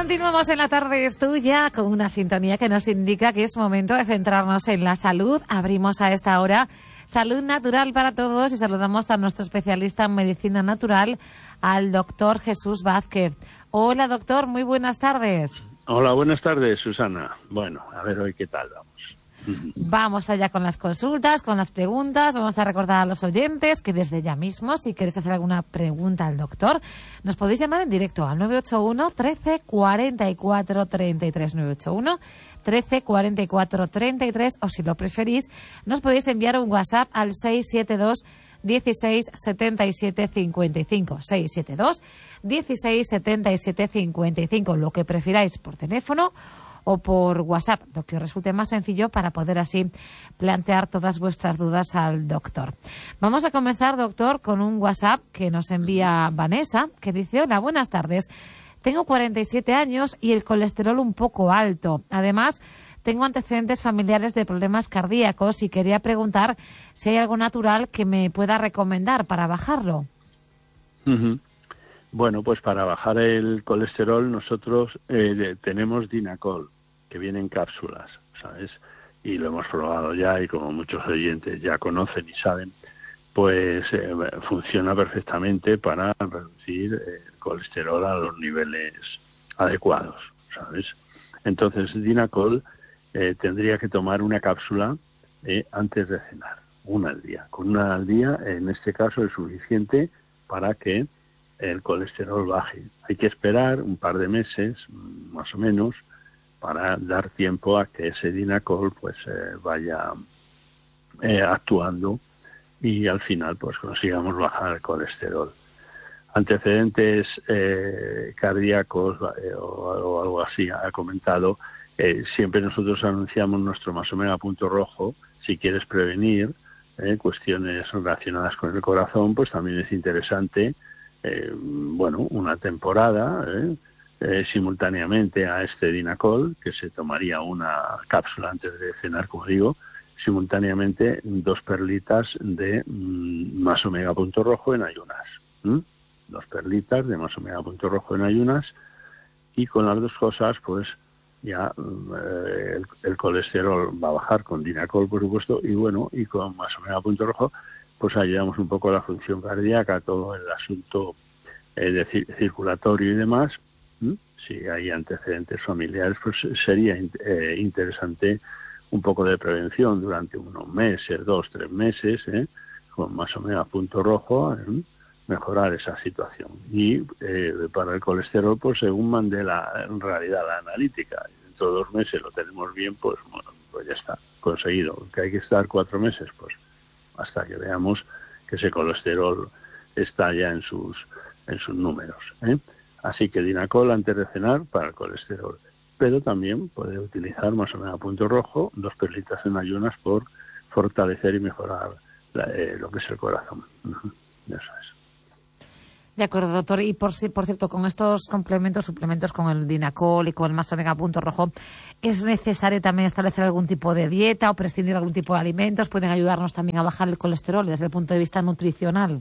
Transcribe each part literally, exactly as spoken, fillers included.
Continuamos en La Tarde es Tuya con una sintonía que nos indica que es momento de centrarnos en la salud. Abrimos a esta hora Salud Natural para Todos y saludamos a nuestro especialista en medicina natural, al doctor Jesús Vázquez. Hola, doctor, muy buenas tardes. Hola, buenas tardes, Susana. Bueno, a ver hoy qué tal vamos. Vamos allá con las consultas, con las preguntas. Vamos a recordar a los oyentes que desde ya mismo, si queréis hacer alguna pregunta al doctor, nos podéis llamar en directo al nueve ocho uno, trece, cuarenta y cuatro, treinta y tres, nueve ocho uno, trece, cuarenta y cuatro, treinta y tres, o si lo preferís, nos podéis enviar un WhatsApp al seis siete dos, dieciséis, setenta y siete, cincuenta y cinco, seis siete dos, dieciséis, setenta y siete, cincuenta y cinco, lo que prefiráis por teléfono o por WhatsApp, lo que os resulte más sencillo para poder así plantear todas vuestras dudas al doctor. Vamos a comenzar, doctor, con un WhatsApp que nos envía Vanessa, que dice: hola, buenas tardes. Tengo cuarenta y siete años y el colesterol un poco alto. Además, tengo antecedentes familiares de problemas cardíacos y quería preguntar si hay algo natural que me pueda recomendar para bajarlo. Uh-huh. Bueno, pues para bajar el colesterol nosotros eh, tenemos Dinacol, que viene en cápsulas, ¿sabes? Y lo hemos probado ya y como muchos oyentes ya conocen y saben, pues eh, funciona perfectamente para reducir el colesterol a los niveles adecuados, ¿sabes? Entonces Dinacol eh, tendría que tomar una cápsula eh, antes de cenar, una al día. Con una al día, en este caso, es suficiente para que el colesterol baje. Hay que esperar un par de meses, más o menos, para dar tiempo a que ese Dinacol pues eh, vaya eh, actuando y al final pues consigamos bajar el colesterol. Antecedentes eh, cardíacos eh, o, o algo así ha comentado, eh, siempre nosotros anunciamos nuestro Más Omega Punto Rojo. Si quieres prevenir eh, cuestiones relacionadas con el corazón, pues también es interesante eh, bueno, una temporada eh, eh, simultáneamente a este Dinacol, que se tomaría una cápsula antes de cenar, como digo, simultáneamente dos perlitas de mm, Más Omega Punto Rojo en ayunas. ¿Mm? Dos perlitas de Más Omega Punto Rojo en ayunas, y con las dos cosas pues ya eh, el, el colesterol va a bajar con Dinacol, por supuesto, y bueno, y con Más Omega Punto Rojo pues ayudamos un poco a la función cardíaca, todo el asunto eh, de cir- circulatorio y demás. ¿Mm? Si hay antecedentes familiares, pues sería eh, interesante un poco de prevención durante unos meses, dos, tres meses, ¿eh? con Más Omega Punto Rojo, ¿eh? mejorar esa situación. Y eh, para el colesterol, pues según mande la, en realidad la analítica, dentro de dos meses lo tenemos bien, pues bueno, pues ya está, conseguido. Que hay que estar cuatro meses, pues hasta que veamos que ese colesterol está ya en sus en sus números, ¿eh? Así que Dinacol antes de cenar para el colesterol, pero también puede utilizar Más Omega Punto Rojo, dos perlitas en ayunas, por fortalecer y mejorar la, eh, lo que es el corazón. Uh-huh. Eso es. De acuerdo, doctor. Y por, por cierto, con estos complementos, suplementos, con el Dinacol y con el Más Omega Punto Rojo, ¿es necesario también establecer algún tipo de dieta o prescindir de algún tipo de alimentos? ¿Pueden ayudarnos también a bajar el colesterol desde el punto de vista nutricional?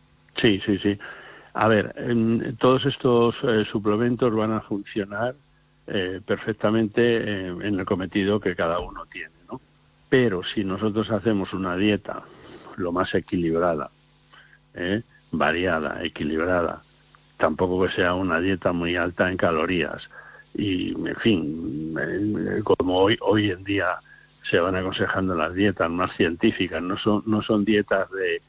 Sí, sí, sí. A ver, en, todos estos eh, suplementos van a funcionar eh, perfectamente eh, en el cometido que cada uno tiene, ¿no? Pero si nosotros hacemos una dieta lo más equilibrada, ¿eh? variada, equilibrada, tampoco que sea una dieta muy alta en calorías, y en fin, eh, como hoy hoy en día se van aconsejando las dietas más científicas, no son no son dietas de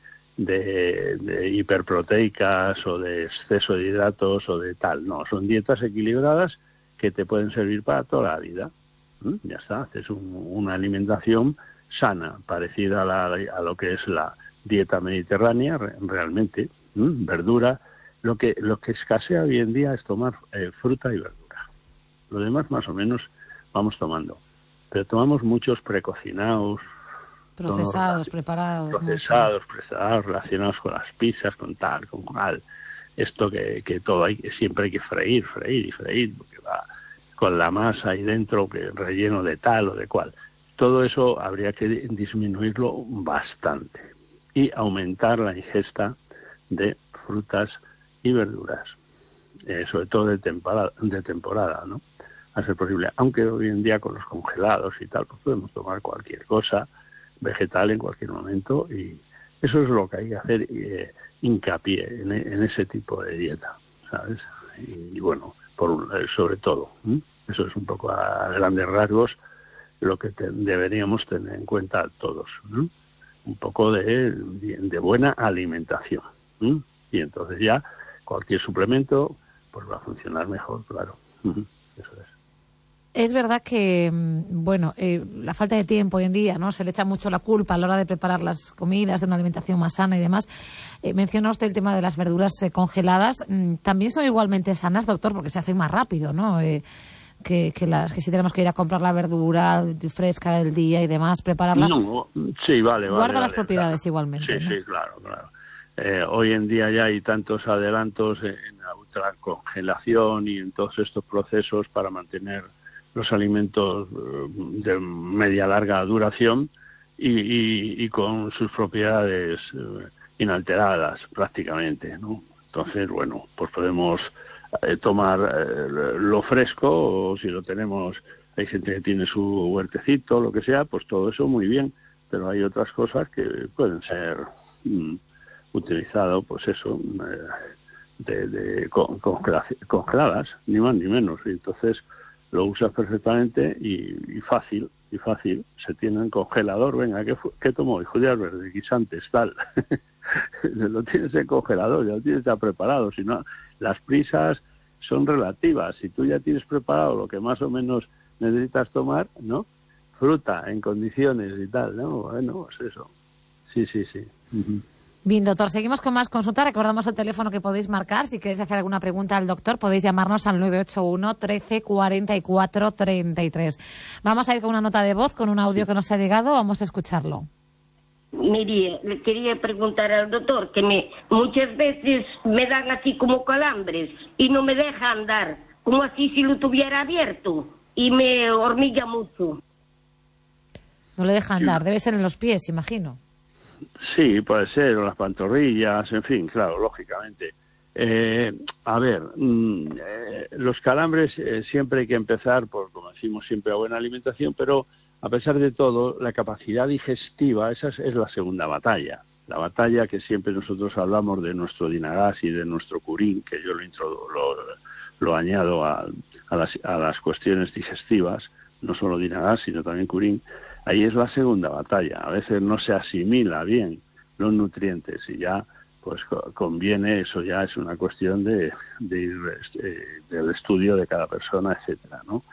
De, de hiperproteicas o de exceso de hidratos o de tal, no, son dietas equilibradas que te pueden servir para toda la vida. ¿Mm? Ya está, haces un, una alimentación sana, parecida a, la, a lo que es la dieta mediterránea, re, realmente, ¿Mm? verdura. Lo que lo que escasea hoy en día es tomar eh, fruta y verdura. Lo demás más o menos vamos tomando, pero tomamos muchos precocinados, Procesados, preparados. Procesados, mucho. preparados, relacionados con las pizzas, con tal, con cual. Esto que, que todo hay, siempre hay que freír, freír y freír, porque va con la masa ahí dentro, que relleno de tal o de cual. Todo eso habría que disminuirlo bastante y aumentar la ingesta de frutas y verduras. eh, sobre todo de temporada, de temporada, ¿no? A ser posible. Aunque hoy en día con los congelados y tal, pues podemos tomar cualquier cosa vegetal en cualquier momento, y eso es lo que hay que hacer, eh, hincapié en, en ese tipo de dieta, ¿sabes? Y, y bueno, por sobre todo, ¿eh? Eso es un poco a grandes rasgos lo que te, deberíamos tener en cuenta todos, ¿eh? Un poco de, de buena alimentación, ¿eh? Y entonces ya cualquier suplemento pues va a funcionar mejor, claro. ¿Eh? Eso es. Es verdad que, bueno, eh, la falta de tiempo hoy en día, ¿no? Se le echa mucho la culpa a la hora de preparar las comidas, de una alimentación más sana y demás. Eh, menciona usted el tema de las verduras eh, congeladas. Mm, también son igualmente sanas, doctor, porque se hacen más rápido, ¿no? Eh, que, que las que si tenemos que ir a comprar la verdura fresca del día y demás, prepararla. No, sí, vale, vale. Guarda vale, las propiedades claro. igualmente, Sí, ¿no? sí, claro, claro. Eh, hoy en día ya hay tantos adelantos en la ultracongelación y en todos estos procesos para mantener los alimentos de media larga duración y, y, y con sus propiedades inalteradas prácticamente, ¿no? Entonces, bueno, pues podemos eh, tomar eh, lo fresco, o si lo tenemos, hay gente que tiene su huertecito, lo que sea, pues todo eso muy bien, pero hay otras cosas que pueden ser mm, utilizado, pues eso, eh, de, de con, congeladas, ni más ni menos, y entonces lo usas perfectamente y, y fácil, y fácil. Se tiene en congelador, venga, ¿qué, qué tomo hoy? Judías verdes, guisantes, tal. Lo tienes en congelador, ya lo tienes ya preparado. Si no, las prisas son relativas. Si tú ya tienes preparado lo que más o menos necesitas tomar, ¿no? Fruta en condiciones y tal, ¿no? Bueno, pues eso. Sí, sí, sí. Uh-huh. Bien, doctor, seguimos con más consulta. Recordamos el teléfono que podéis marcar. Si queréis hacer alguna pregunta al doctor, podéis llamarnos al nueve ocho uno, trece, cuarenta y cuatro, treinta y tres. Vamos a ir con una nota de voz, con un audio que nos ha llegado. Vamos a escucharlo. Mire, le quería preguntar al doctor que me muchas veces me dan así como calambres y no me deja andar, como así si lo tuviera abierto, y me hormiga mucho. No le deja andar, debe ser en los pies, imagino. Sí, puede ser, o las pantorrillas, en fin, claro, lógicamente. Eh, a ver, mmm, eh, los calambres eh, siempre hay que empezar por, como decimos siempre, a buena alimentación, pero a pesar de todo, la capacidad digestiva, esa es, es la segunda batalla. La batalla que siempre nosotros hablamos de nuestro Dinagas y de nuestro Curín, que yo lo, introdu- lo, lo añado a, a, las, a las cuestiones digestivas, no solo Dinagas, sino también Curín. Ahí es la segunda batalla. A veces no se asimila bien los nutrientes y ya pues conviene, eso ya es una cuestión de, de ir eh, del estudio de cada persona, etcétera, ¿no?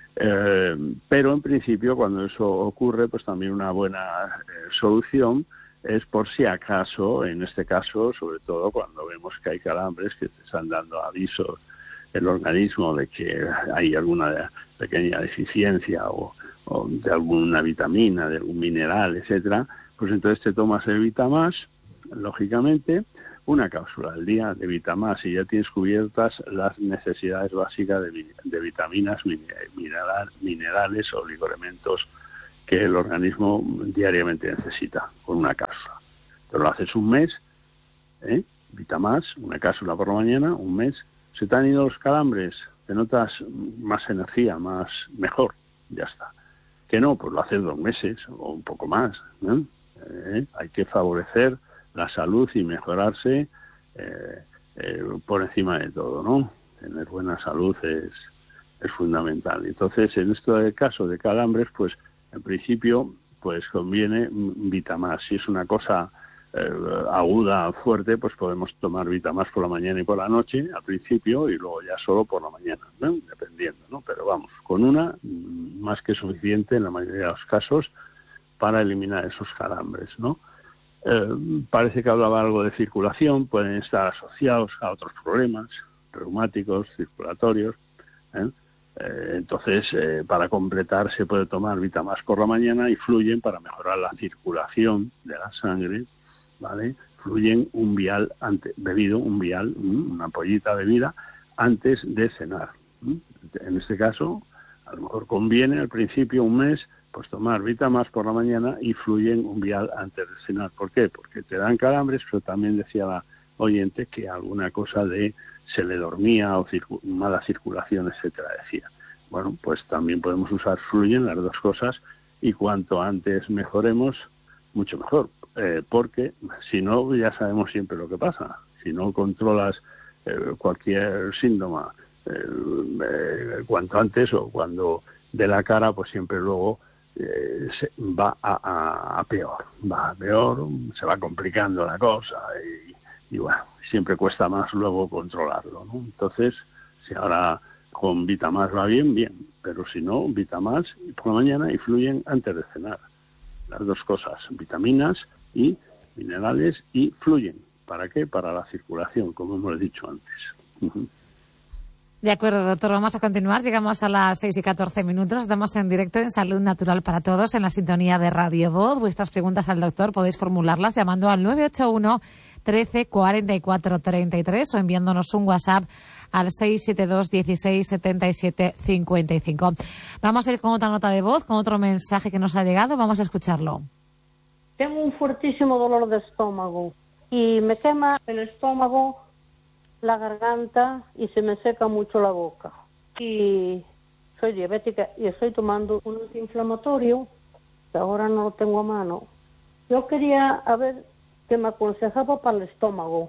Eh, pero en principio cuando eso ocurre, pues también una buena eh, solución es por si acaso, en este caso, sobre todo cuando vemos que hay calambres que te están dando avisos el organismo de que hay alguna pequeña deficiencia o o de alguna vitamina, de algún mineral, etcétera, pues entonces te tomas el Vitamás, lógicamente, una cápsula al día de Vitamás y ya tienes cubiertas las necesidades básicas de, de vitaminas, mineral, minerales o oligoelementos que el organismo diariamente necesita con una cápsula. Pero lo haces un mes, ¿eh? Vitamás, una cápsula por la mañana, un mes. Se te han ido los calambres, te notas más energía, más mejor, ya está. Que no, pues lo haces dos meses o un poco más, ¿no? Eh, hay que favorecer la salud y mejorarse eh, eh, por encima de todo, ¿no? Tener buena salud es, es fundamental. Entonces, en este caso de calambres, pues en principio, pues conviene Vitamás. Si es una cosa eh, aguda, fuerte, pues podemos tomar Vitamás por la mañana y por la noche, al principio, y luego ya solo por la mañana, ¿no? Dependiendo, ¿no? Pero vamos, con una, más que suficiente en la mayoría de los casos para eliminar esos calambres, ¿no? Eh, parece que hablaba algo de circulación, pueden estar asociados a otros problemas reumáticos, circulatorios, ¿eh? Eh, entonces, eh, para completar, se puede tomar Vitamás por la mañana y fluyen para mejorar la circulación de la sangre, ¿vale? Fluyen un vial ante, bebido, un vial, una ampollita bebida antes de cenar. En este caso, a lo mejor conviene al principio un mes, pues tomar Vitamás por la mañana y fluyen un vial antes de cenar. ¿Por qué? Porque te dan calambres, pero también decía la oyente que alguna cosa de se le dormía o circu- mala circulación, etcétera, decía. Bueno, pues también podemos usar Fluyen, las dos cosas, y cuanto antes mejoremos, mucho mejor, eh, porque si no, ya sabemos siempre lo que pasa. Si no controlas eh, cualquier síntoma eh, eh, cuanto antes o cuando de la cara, pues siempre luego eh, se va a, a, a peor, va a peor, se va complicando la cosa y, y bueno, siempre cuesta más luego controlarlo, ¿no? Entonces, si ahora con Vitamás va bien, bien, pero si no, Vitamás por la mañana y Fluyen antes de cenar. Las dos cosas, vitaminas y minerales, y Fluyen. ¿Para qué? Para la circulación, como hemos dicho antes. De acuerdo, doctor. Vamos a continuar. Llegamos a las seis y catorce minutos. Estamos en directo en Salud Natural para Todos, en la sintonía de Radio Voz. Vuestras preguntas al doctor podéis formularlas llamando al nueve ocho uno, trece, cuarenta y cuatro, treinta y tres o enviándonos un WhatsApp al seis siete dos, dieciséis, setenta y siete, cincuenta y cinco. Vamos a ir con otra nota de voz, con otro mensaje que nos ha llegado. Vamos a escucharlo. Tengo un fuertísimo dolor de estómago y me quema el estómago, la garganta y se me seca mucho la boca. Y soy diabética y estoy tomando un antiinflamatorio que ahora no lo tengo a mano. Yo quería a ver qué me aconsejaba para el estómago.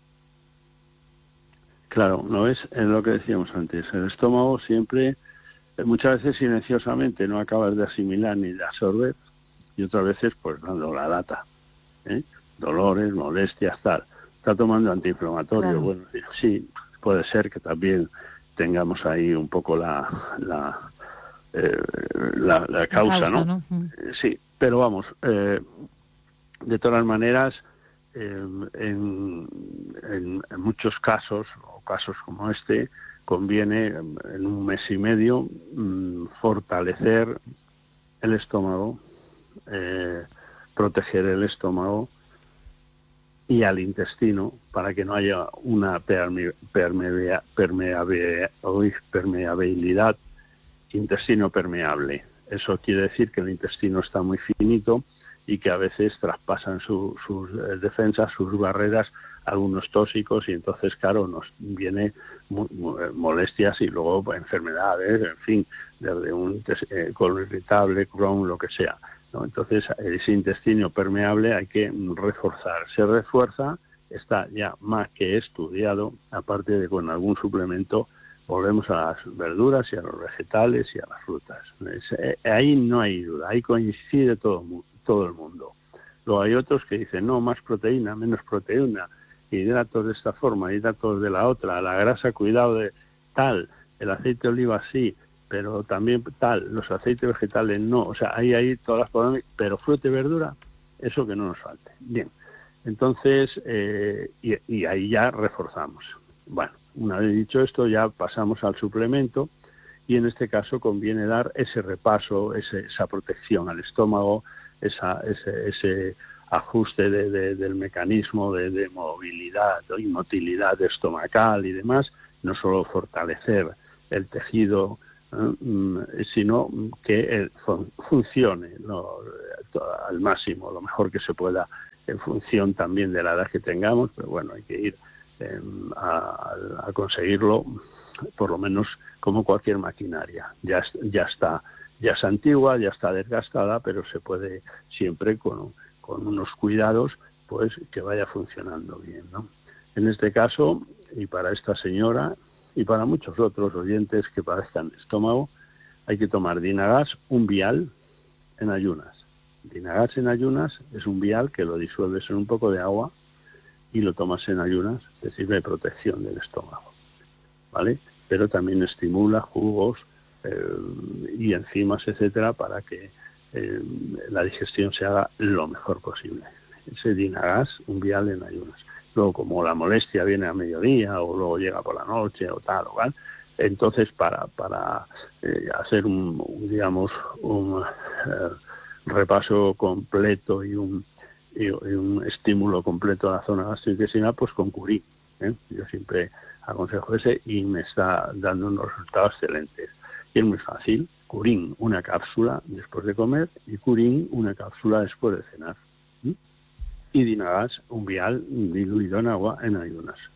Claro, no es, es lo que decíamos antes. El estómago siempre, muchas veces silenciosamente, no acabas de asimilar ni de absorber, y otras veces pues dando la lata, ¿eh? Dolores, molestias, tal. Está tomando antiinflamatorio, claro. Bueno, sí, puede ser que también tengamos ahí un poco la la, eh, la, la causa, causa, ¿no? ¿no? Sí, pero vamos, eh, de todas maneras, eh, en, en, en muchos casos, o casos como este, conviene en un mes y medio mmm, fortalecer el estómago, eh, proteger el estómago y al intestino para que no haya una perme, permea, permeabilidad, permeabilidad, intestino permeable. Eso quiere decir que el intestino está muy finito y que a veces traspasan su, sus defensas, sus barreras, algunos tóxicos, y entonces, claro, nos viene molestias y luego enfermedades, en fin, desde un eh, colon irritable, Crohn, lo que sea, ¿no? Entonces, ese intestino permeable hay que reforzar. Se refuerza, está ya más que estudiado, aparte de con algún suplemento, volvemos a las verduras y a los vegetales y a las frutas. Es, eh, ahí no hay duda, ahí coincide todo, todo el mundo. Luego hay otros que dicen, no, más proteína, menos proteína, hidratos de esta forma, hidratos de la otra, la grasa, cuidado de tal, el aceite de oliva sí, pero también tal, los aceites vegetales no, o sea, ahí hay todas las polémicas, pero fruta y verdura, eso que no nos falte. Bien, entonces, eh, y, y ahí ya reforzamos. Bueno, una vez dicho esto, ya pasamos al suplemento, y en este caso conviene dar ese repaso, ese, esa protección al estómago, esa, ese, ese ajuste de, de, del mecanismo de, de movilidad y motilidad estomacal y demás, no solo fortalecer el tejido, ¿eh? sino que eh, fun- funcione, ¿no? al máximo, lo mejor que se pueda, en función también de la edad que tengamos, pero bueno, hay que ir eh, a, a conseguirlo, por lo menos como cualquier maquinaria. Ya, ya está, ya es antigua, ya está desgastada, pero se puede siempre con, con unos cuidados, pues que vaya funcionando bien, ¿no? En este caso, y para esta señora, y para muchos otros oyentes que padezcan estómago, hay que tomar Dinagas, un vial, en ayunas. Dinagas en ayunas es un vial que lo disuelves en un poco de agua y lo tomas en ayunas, te sirve de protección del estómago, ¿vale? Pero también estimula jugos eh, y enzimas, etcétera, para que eh, la digestión se haga lo mejor posible. Ese Dinagas, un vial en ayunas. Luego, como la molestia viene a mediodía o luego llega por la noche o tal o cual, entonces para para eh, hacer un, un digamos un eh, repaso completo y un y, y un estímulo completo a la zona gastrointestinal, pues con Curín, ¿eh? Yo siempre aconsejo ese y me está dando unos resultados excelentes. Y es muy fácil, Curín, una cápsula después de comer, y Curín, una cápsula después de cenar. ¿Mm? Y Dinagas, un vial diluido en agua en ayunas.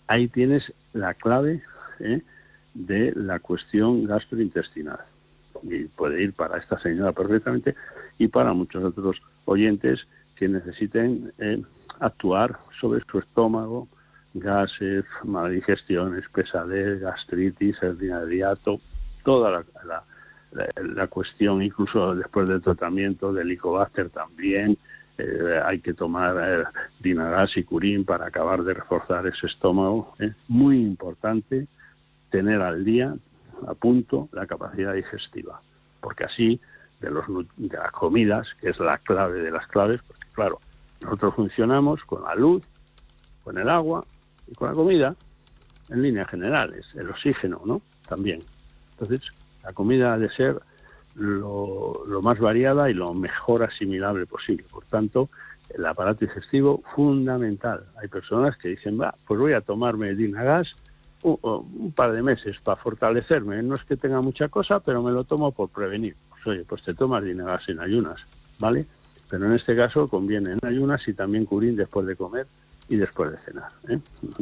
ahí tienes la clave ¿eh? de la cuestión gastrointestinal. Y puede ir para esta señora perfectamente y para muchos otros oyentes que necesiten eh, actuar sobre su estómago, gases, maldigestiones, pesadez, gastritis, hernia de hiato, toda la, la, la, la cuestión, incluso después del tratamiento del Helicobacter también, eh, hay que tomar eh, Dinagas y Curín para acabar de reforzar ese estómago. Es muy importante tener al día, a punto, la capacidad digestiva, porque así, de, los, de las comidas, que es la clave de las claves, porque claro, nosotros funcionamos con la luz, con el agua y con la comida, en líneas generales, el oxígeno, ¿no? También. Entonces, la comida ha de ser lo, lo más variada y lo mejor asimilable posible. Por tanto, el aparato digestivo, fundamental. Hay personas que dicen, va, pues voy a tomarme Dinagas un, un par de meses para fortalecerme. No es que tenga mucha cosa, pero me lo tomo por prevenir. Pues oye, pues te tomas Dinagas en ayunas, ¿vale? Pero en este caso conviene en ayunas y también Curín después de comer y después de cenar, ¿eh?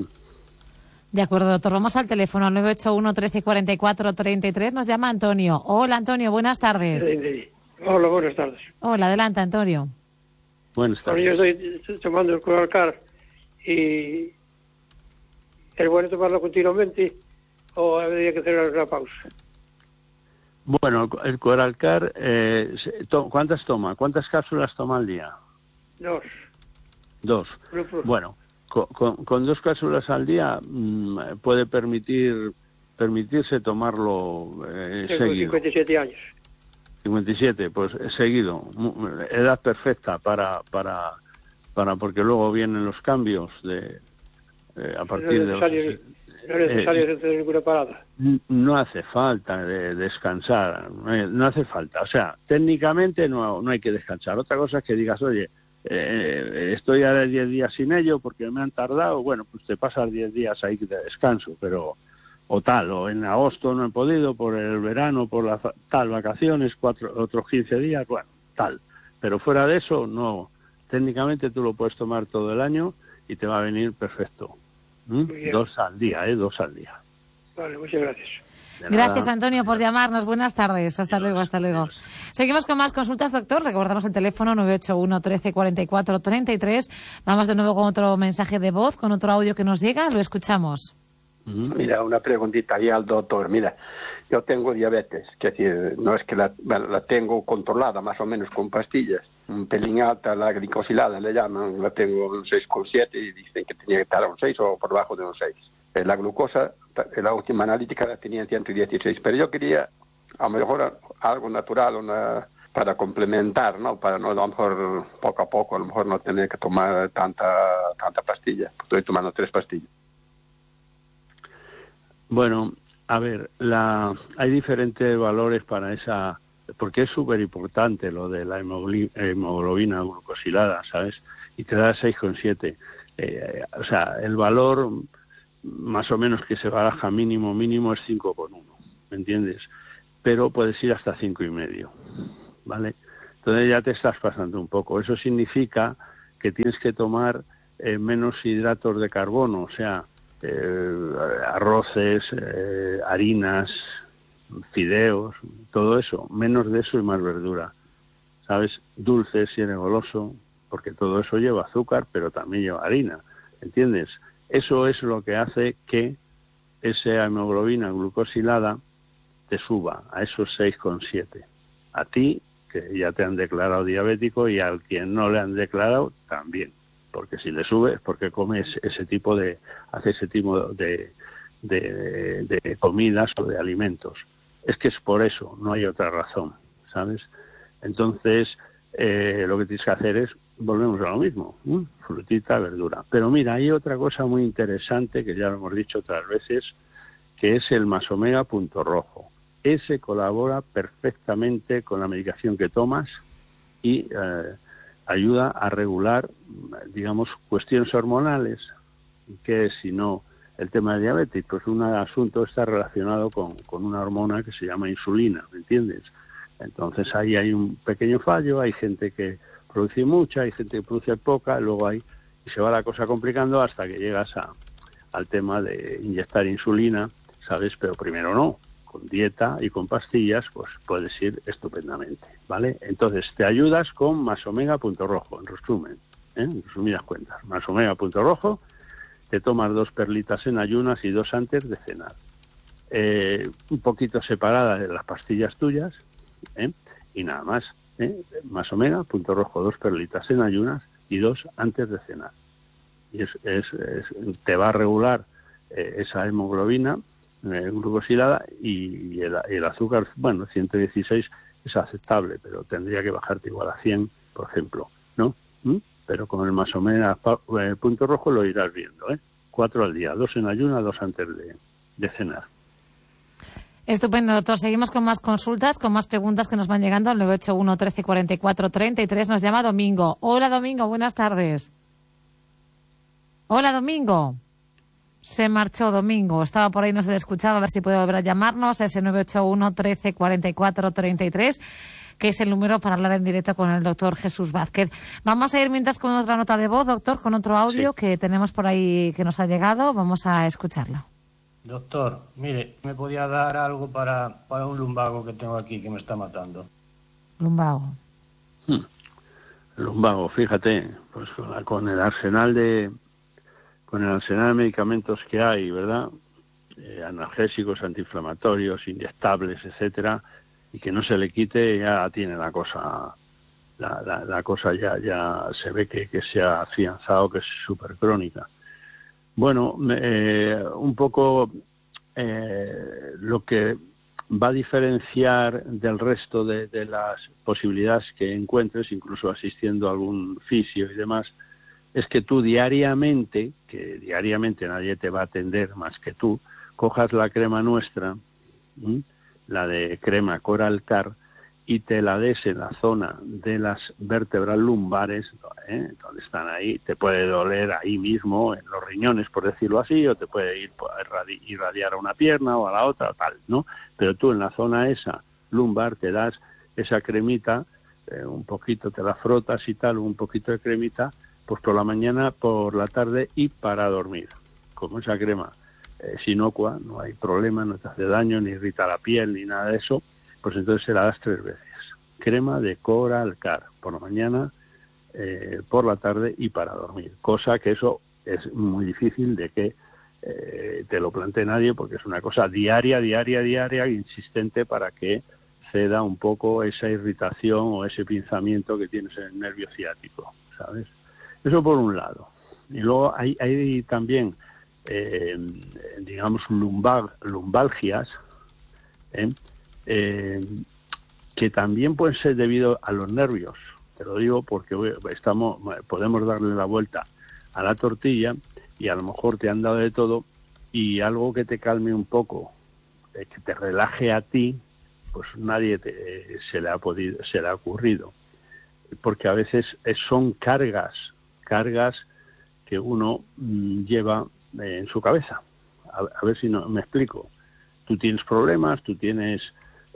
De acuerdo, doctor. Vamos al teléfono nueve ocho uno, trece, cuarenta y cuatro, treinta y tres. Nos llama Antonio. Hola, Antonio. Buenas tardes. Hola, buenas tardes. Hola, adelante, Antonio. Buenas tardes. Bueno, yo estoy tomando el Coralcar y ¿es bueno tomarlo continuamente o habría que hacer una pausa? Bueno, el Coralcar, eh, to- ¿cuántas toma? ¿Cuántas cápsulas toma al día? Dos. Dos. Bueno, con, con, con dos cápsulas al día mmm, puede permitir permitirse tomarlo eh, Tengo seguido. cincuenta y siete años. cincuenta y siete, pues eh, seguido. Edad perfecta para, para, para porque luego vienen los cambios de eh, a partir no es de los... No es necesario eh, hacer ninguna parada. No hace falta de descansar, no hace falta. O sea, técnicamente no, no hay que descansar. Otra cosa es que digas, oye, eh, estoy ahora diez días sin ello porque me han tardado. Bueno, pues te pasas diez días ahí de descanso, pero o tal, o en agosto no he podido por el verano, por las tal vacaciones, cuatro, otros quince días, bueno, tal. Pero fuera de eso, no. Técnicamente tú lo puedes tomar todo el año y te va a venir perfecto. ¿Mm? Dos al día, ¿eh? Dos al día. Vale, muchas gracias. Gracias, Antonio, por llamarnos. Buenas tardes. Hasta Dios, luego, hasta luego. Dios. Seguimos con más consultas, doctor. Recordamos el teléfono nueve ocho uno, trece, cuarenta y cuatro, treinta y tres. Vamos de nuevo con otro mensaje de voz, con otro audio que nos llega. Lo escuchamos. Mira, una preguntita ahí al doctor. Mira, yo tengo diabetes, que decir, no es que la, bueno, la tengo controlada más o menos con pastillas, un pelín alta, la glicosilada le llaman, la tengo en seis coma siete y dicen que tenía que estar a un seis o por debajo de un seis. La glucosa, la última analítica la tenía en ciento dieciséis, pero yo quería a lo mejor algo natural, una para complementar, ¿no? Para no, a lo mejor poco a poco, a lo mejor no tener que tomar tanta tanta pastilla. Estoy tomando tres pastillas. Bueno, a ver, la, hay diferentes valores para esa, porque es súper importante lo de la hemoglobina glucosilada, ¿sabes? Y te da seis coma siete. Eh, o sea, el valor más o menos que se baraja mínimo, mínimo es cinco coma uno, ¿me entiendes? Pero puedes ir hasta cinco y medio, ¿vale? Entonces ya te estás pasando un poco. Eso significa que tienes que tomar eh, menos hidratos de carbono, o sea, Eh, arroces, eh, harinas, fideos, todo eso, menos de eso y más verdura, ¿sabes? Dulces si eres goloso, porque todo eso lleva azúcar, pero también lleva harina, ¿entiendes? Eso es lo que hace que esa hemoglobina glucosilada te suba a esos seis coma siete. A ti, que ya te han declarado diabético, y al quien no le han declarado, también. Porque si le sube es porque comes ese tipo de, hace ese tipo de, de, de comidas o de alimentos. Es que es por eso, no hay otra razón, ¿sabes? Entonces, eh, lo que tienes que hacer es, volvemos a lo mismo, ¿eh? Frutita, verdura. Pero mira, hay otra cosa muy interesante, que ya lo hemos dicho otras veces, que es el Masomega punto rojo. Ese colabora perfectamente con la medicación que tomas y eh, ayuda a regular, digamos, cuestiones hormonales, que si no el tema de diabetes, pues un asunto está relacionado con, con una hormona que se llama insulina, ¿me entiendes? Entonces ahí hay un pequeño fallo, hay gente que produce mucha, hay gente que produce poca, luego hay, y se va la cosa complicando hasta que llegas a, al tema de inyectar insulina, ¿sabes? Pero primero no, con dieta y con pastillas, pues puedes ir estupendamente, ¿vale? Entonces, te ayudas con Masomega punto rojo, en resumen, ¿eh? En resumidas cuentas, Masomega punto rojo, te tomas dos perlitas en ayunas y dos antes de cenar. Eh, un poquito separada de las pastillas tuyas, ¿eh? Y nada más, ¿eh? Masomega punto rojo, dos perlitas en ayunas y dos antes de cenar. Y es, es, es, te va a regular eh, esa hemoglobina eh, glucosilada y, y el, el azúcar, bueno, ciento dieciséis es aceptable, pero tendría que bajarte igual a cien, por ejemplo, ¿no? ¿Mm? Pero con el Masomega eh, punto rojo lo irás viendo, ¿eh? Cuatro al día, dos en ayuna, dos antes de, de cenar. Estupendo, doctor. Seguimos con más consultas, con más preguntas que nos van llegando al nueve ocho uno, trece, cuarenta y cuatro, treinta y tres. Nos llama Domingo. Hola, Domingo, buenas tardes. Hola, Domingo. Se marchó Domingo. Estaba por ahí, no se le escuchaba. A ver si puede volver a llamarnos. Ese nueve ocho uno, trece, cuarenta y cuatro, treinta y tres, que es el número para hablar en directo con el doctor Jesús Vázquez. Vamos a ir mientras con otra nota de voz, doctor, con otro audio sí. que tenemos por ahí que nos ha llegado. Vamos a escucharlo. Doctor, mire, ¿me podía dar algo para, para un lumbago que tengo aquí que me está matando? Lumbago. Hmm. Lumbago, fíjate, pues con, la, con el arsenal de con el arsenal de medicamentos que hay, ¿verdad? Eh, analgésicos, antiinflamatorios, inyectables, etcétera, y que no se le quite, ya tiene la cosa, la, la, la cosa ya ya se ve que, que se ha afianzado, que es súper crónica. Bueno, eh, un poco eh, lo que va a diferenciar del resto de, de las posibilidades que encuentres, incluso asistiendo a algún fisio y demás, es que tú diariamente, que diariamente nadie te va a atender más que tú, cojas la crema nuestra, ¿m? la de crema Coralcar, y te la des en la zona de las vértebras lumbares, ¿eh? donde están ahí, te puede doler ahí mismo, en los riñones, por decirlo así, o te puede ir irradiar a una pierna o a la otra, tal, ¿no? Pero tú en la zona esa, lumbar, te das esa cremita, eh, un poquito te la frotas y tal, un poquito de cremita, pues por la mañana, por la tarde y para dormir. Como esa crema eh, es inocua, no hay problema, no te hace daño, ni irrita la piel, ni nada de eso, pues entonces se la das tres veces. Crema de Coralcar, por la mañana, eh, por la tarde y para dormir. Cosa que eso es muy difícil de que eh, te lo plantee nadie, porque es una cosa diaria, diaria, diaria, insistente para que ceda un poco esa irritación o ese pinzamiento que tienes en el nervio ciático, ¿sabes? Eso por un lado. Y luego hay, hay también, eh, digamos, lumbar, lumbalgias, ¿eh? Eh, que también pueden ser debido a los nervios. Te lo digo porque estamos, podemos darle la vuelta a la tortilla y a lo mejor te han dado de todo, y algo que te calme un poco, eh, que te relaje a ti, pues nadie te, se le ha podido, se le ha ocurrido, porque a veces son cargas, cargas que uno mmm, lleva eh, en su cabeza. A, a ver si no me explico. Tú tienes problemas, tú tienes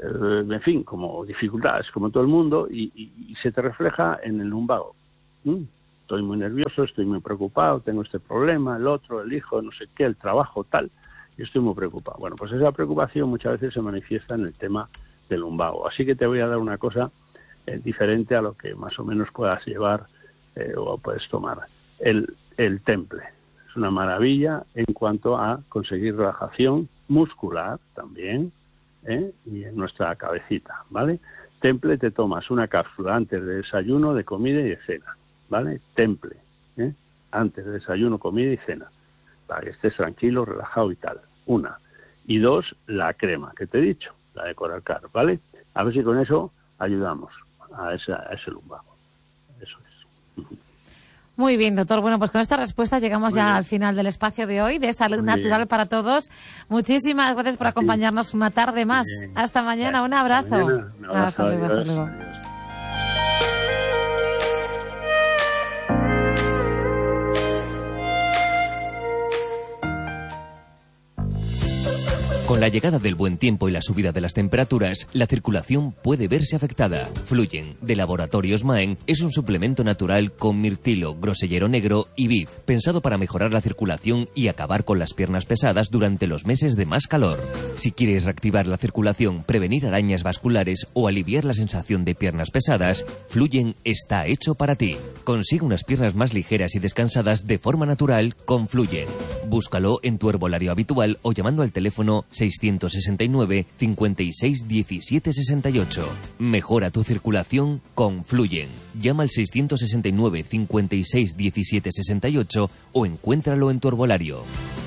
en fin, como dificultades, como todo el mundo, y, y, y se te refleja en el lumbago. ¿Mm? Estoy muy nervioso, estoy muy preocupado, tengo este problema, el otro, el hijo, no sé qué, el trabajo, tal, y estoy muy preocupado. Bueno, pues esa preocupación muchas veces se manifiesta en el tema del lumbago. Así que te voy a dar una cosa eh, diferente a lo que más o menos puedas llevar eh, o puedes tomar. El, el temple es una maravilla en cuanto a conseguir relajación muscular también, ¿eh? y en nuestra cabecita, ¿vale? Temple, te tomas una cápsula antes de desayuno, de comida y de cena, ¿vale? Temple, ¿eh? antes de desayuno, comida y cena, para que estés tranquilo, relajado y tal. Una. Y dos, la crema que te he dicho, la de Coralcar, ¿vale? A ver si con eso ayudamos a ese, a ese lumbago. Eso es. Muy bien, doctor. Bueno, pues con esta respuesta llegamos Muy ya bien. al final del espacio de hoy, de Salud Muy Natural bien. para Todos. Muchísimas gracias por acompañarnos una tarde más. Hasta mañana. Un abrazo. Mañana. Un abrazo. Hasta luego. Hasta luego. Adiós. Con la llegada del buen tiempo y la subida de las temperaturas, la circulación puede verse afectada. Fluyen, de Laboratorios Maen, es un suplemento natural con mirtilo, grosellero negro y vid, pensado para mejorar la circulación y acabar con las piernas pesadas durante los meses de más calor. Si quieres reactivar la circulación, prevenir arañas vasculares o aliviar la sensación de piernas pesadas, Fluyen está hecho para ti. Consigue unas piernas más ligeras y descansadas de forma natural con Fluyen. Búscalo en tu herbolario habitual o llamando al teléfono seiscientos sesenta y nueve, cincuenta y seis, diecisiete sesenta y ocho. Mejora tu circulación con Fluyen. Llama al seiscientos sesenta y nueve, cincuenta y seis, diecisiete sesenta y ocho o encuéntralo en tu herbolario.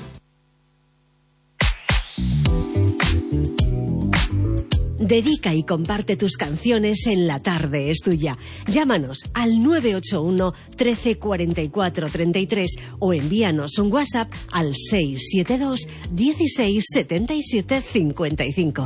Dedica y comparte tus canciones en La Tarde es Tuya. Llámanos al nueve ocho uno, trece, cuarenta y cuatro, treinta y tres o envíanos un WhatsApp al seis siete dos, dieciséis, setenta y siete, cincuenta y cinco.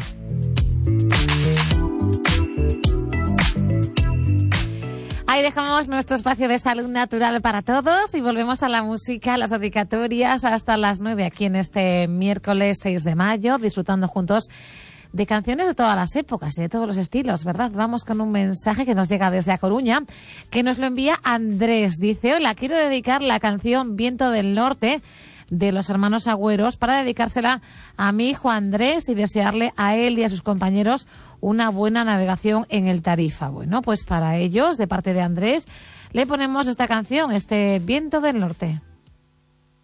Ahí dejamos nuestro espacio de salud natural para todos y volvemos a la música, a las dedicatorias hasta las nueve aquí en este miércoles seis de mayo, disfrutando juntos de canciones de todas las épocas y de todos los estilos, ¿verdad? Vamos con un mensaje que nos llega desde A Coruña, que nos lo envía Andrés. Dice: hola, quiero dedicar la canción Viento del Norte de los hermanos Agüeros para dedicársela a mi hijo Andrés y desearle a él y a sus compañeros una buena navegación en el Tarifa. Bueno, pues para ellos, de parte de Andrés, le ponemos esta canción, este Viento del Norte.